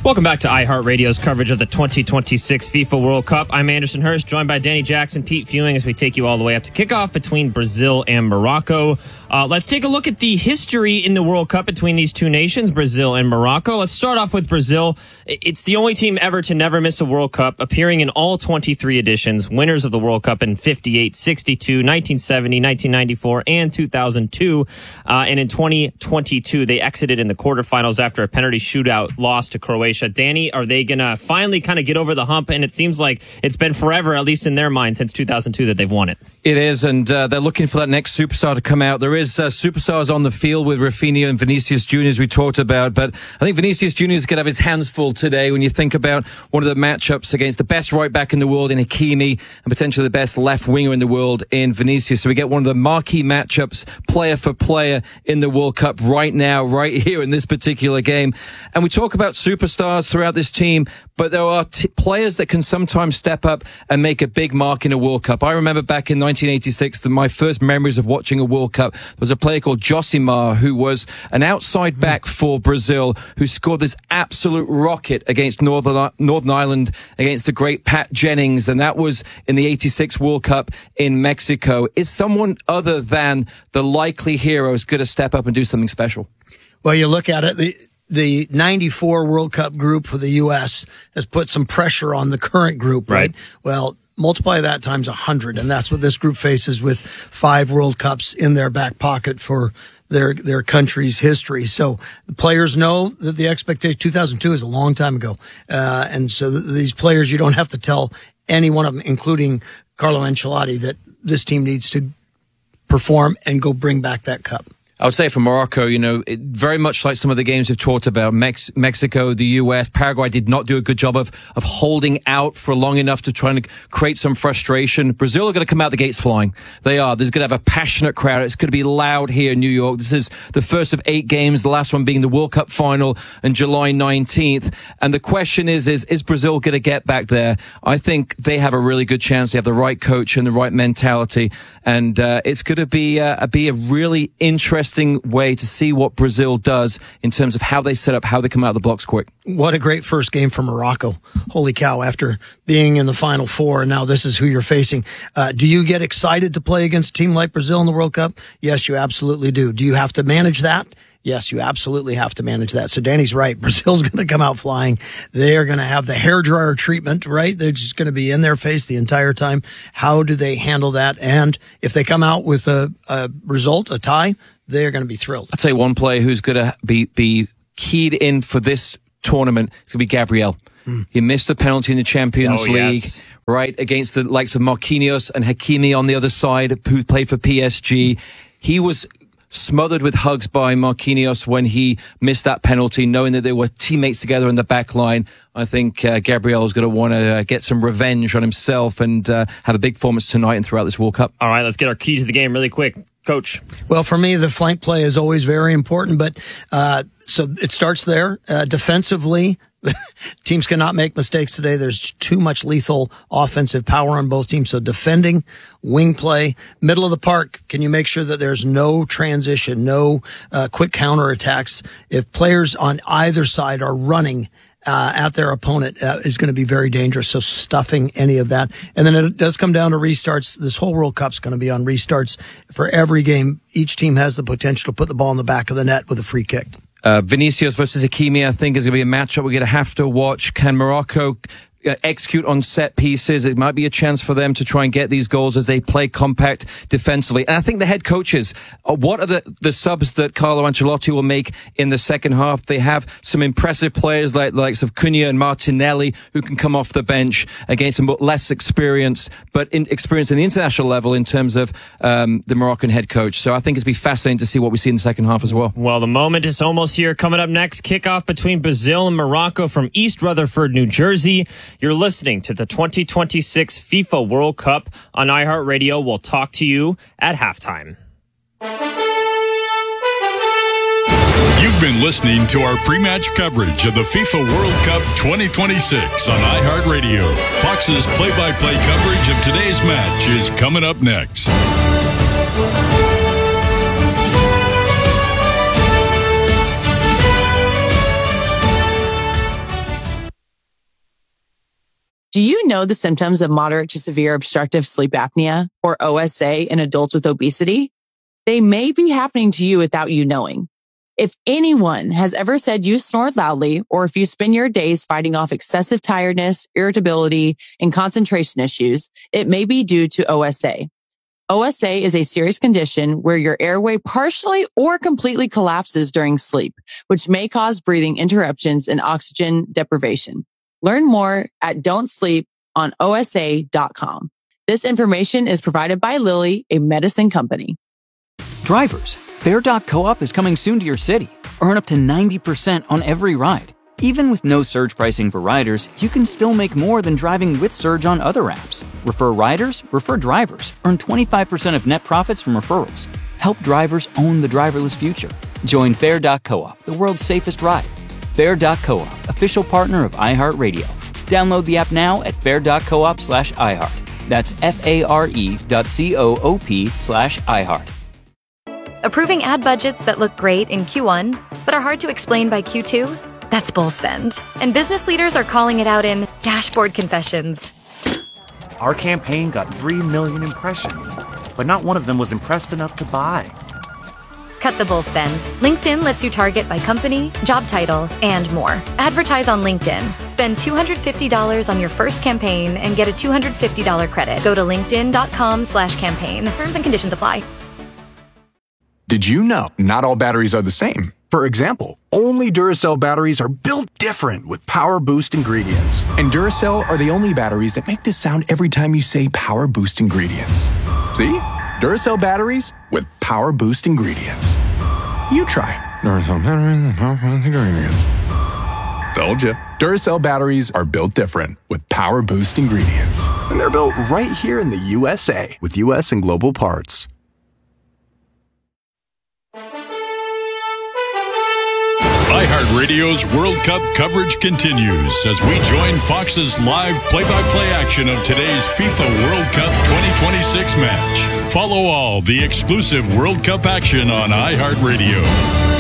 Welcome back to iHeartRadio's coverage of the 2026 FIFA World Cup. I'm Anderson Hurst, joined by Danny Jackson, Pete Fewing, as we take you all the way up to kickoff between Brazil and Morocco. Let's take a look at the history in the World Cup between these two nations, Brazil and Morocco. Let's start off with Brazil. It's the only team ever to never miss a World Cup, appearing in all 23 editions, winners of the World Cup in 58, 62, 1970, 1994, and 2002. And in 2022, they exited in the quarterfinals after a penalty shootout loss to Croatia. Danny, are they going to finally kind of get over the hump? And it seems like it's been forever, at least in their mind, since 2002 that they've won it. It is, and they're looking for that next superstar to come out. There is superstars on the field with Rafinha and Vinicius Jr., as we talked about, but I think Vinicius Jr. is going to have his hands full today when you think about one of the matchups against the best right back in the world in Hakimi and potentially the best left winger in the world in Vinicius. So we get one of the marquee matchups, player for player, in the World Cup right now, right here in this particular game. And we talk about superstars throughout this team, but there are players that can sometimes step up and make a big mark in a World Cup. I remember back in 1986, my first memories of watching a World Cup was a player called Josimar, who was an outside back for Brazil, who scored this absolute rocket against Northern Ireland, against the great Pat Jennings, and that was in the 86 World Cup in Mexico. Is someone other than the likely heroes going to step up and do something special? Well, you look at it, the 94 World Cup group for the U.S. has put some pressure on the current group, right? Well, multiply that times 100, and that's what this group faces with 5 World Cups in their back pocket for their country's history. So the players know that the expectation, 2002 is a long time ago. And so these players, you don't have to tell any one of them, including Carlo Ancelotti, that this team needs to perform and go bring back that cup. I would say for Morocco, very much like some of the games we've talked about, Mexico, the US, Paraguay did not do a good job of holding out for long enough to try and create some frustration. Brazil are going to come out the gates flying. They are. There's going to have a passionate crowd. It's going to be loud here in New York. This is the first of 8 games, the last one being the World Cup final on July 19th. And the question is Brazil going to get back there? I think they have a really good chance. They have the right coach and the right mentality. And it's going to be a really interesting way to see what Brazil does in terms of how they set up, how they come out of the blocks quick. What a great first game for Morocco. Holy cow, after being in the Final Four, and now this is who you're facing. Do you get excited to play against a team like Brazil in the World Cup? Yes, you absolutely do. Do you have to manage that? Yes, you absolutely have to manage that. So Danny's right. Brazil's going to come out flying. They are going to have the hairdryer treatment, right? They're just going to be in their face the entire time. How do they handle that? And if they come out with a result, a tie, they're going to be thrilled. I'll tell you one player who's going to be keyed in for this tournament is going to be Gabriel. He missed a penalty in the Champions League, right, against the likes of Marquinhos and Hakimi on the other side, who played for PSG. He was smothered with hugs by Marquinhos when he missed that penalty, knowing that they were teammates together in the back line. I think Gabriel is going to want to get some revenge on himself and have a big performance tonight and throughout this World Cup. All right, let's get our keys to the game really quick. Coach. Well, for me, the flank play is always very important, but so it starts there. Defensively, teams cannot make mistakes today. There's too much lethal offensive power on both teams. So defending, wing play, middle of the park, can you make sure that there's no transition, no quick counterattacks? If players on either side are running at their opponent is going to be very dangerous. So stuffing any of that. And then it does come down to restarts. This whole World Cup's going to be on restarts for every game. Each team has the potential to put the ball in the back of the net with a free kick. Vinicius versus Hakimi, I think, is going to be a matchup we're going to have to watch. Can Morocco execute on set pieces? It might be a chance for them to try and get these goals as they play compact defensively. And I think the head coaches, what are the subs that Carlo Ancelotti will make in the second half? They have some impressive players like the likes of Cunha and Martinelli who can come off the bench against some less experience, but experience in the international level in terms of the Moroccan head coach. So I think it's going to be fascinating to see what we see in the second half as well. Well, the moment is almost here. Coming up next, kickoff between Brazil and Morocco from East Rutherford, New Jersey. You're listening to the 2026 FIFA World Cup on iHeartRadio. We'll talk to you at halftime. You've been listening to our pre-match coverage of the FIFA World Cup 2026 on iHeartRadio. Fox's play-by-play coverage of today's match is coming up next. Do you know the symptoms of moderate to severe obstructive sleep apnea, or OSA, in adults with obesity? They may be happening to you without you knowing. If anyone has ever said you snore loudly, or if you spend your days fighting off excessive tiredness, irritability, and concentration issues, it may be due to OSA. OSA is a serious condition where your airway partially or completely collapses during sleep, which may cause breathing interruptions and oxygen deprivation. Learn more at don'tsleeponosa.com. This information is provided by Lilly, a medicine company. Drivers, Fare.coop is coming soon to your city. Earn up to 90% on every ride. Even with no surge pricing for riders, you can still make more than driving with Surge on other apps. Refer riders, refer drivers. Earn 25% of net profits from referrals. Help drivers own the driverless future. Join Fare.coop, the world's safest ride. Fare.coop, official partner of iHeartRadio. Download the app now at fare.coop/iHeart. That's FARE.coop/iHeart. Approving ad budgets that look great in Q1, but are hard to explain by Q2? That's bull spend. And business leaders are calling it out in dashboard confessions. Our campaign got 3 million impressions, but not one of them was impressed enough to buy. Cut the bull spend. LinkedIn lets you target by company, job title, and more. Advertise on LinkedIn. Spend $250 on your first campaign and get a $250 credit. Go to linkedin.com/campaign. Terms and conditions apply. Did you know not all batteries are the same? For example, only Duracell batteries are built different with Power Boost ingredients. And Duracell are the only batteries that make this sound every time you say Power Boost ingredients. See? Duracell batteries with Power Boost ingredients. You try. Duracell batteries with Power Boost ingredients. Told you. Duracell batteries are built different with Power Boost ingredients. And they're built right here in the USA with US and global parts. iHeartRadio's World Cup coverage continues as we join Fox's live play-by-play action of today's FIFA World Cup 2026 match. Follow all the exclusive World Cup action on iHeartRadio.